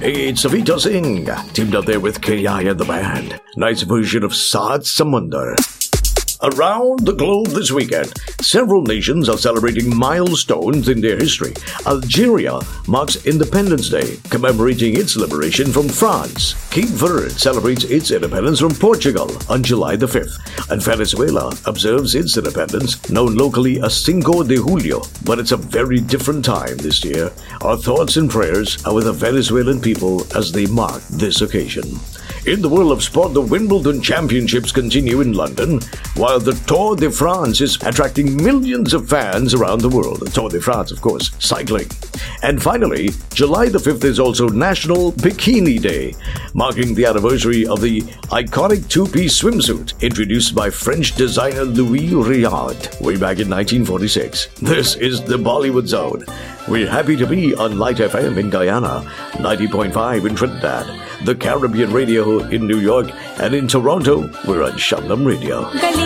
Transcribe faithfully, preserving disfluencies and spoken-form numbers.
Hey, it's Savita Singh, teamed up there with K I and the band. Nice version of Saat Samandar. Around the globe this weekend, several nations are celebrating milestones in their history. Algeria marks Independence Day, commemorating its liberation from France. Cape Verde celebrates its independence from Portugal on July the fifth. And Venezuela observes its independence, known locally as Cinco de Julio. But it's a very different time this year. Our thoughts and prayers are with the Venezuelan people as they mark this occasion. In the world of sport, the Wimbledon Championships continue in London, while the Tour de France is attracting millions of fans around the world. The Tour de France, of course, cycling. And finally, July the fifth is also National Bikini Day, marking the anniversary of the iconic two-piece swimsuit introduced by French designer Louis Réard way back in nineteen forty-six. This is the Bollywood Zone. We're happy to be on Light F M in Guyana, ninety point five in Trinidad, the Caribbean Radio in New York, and in Toronto, we're on Shalom Radio.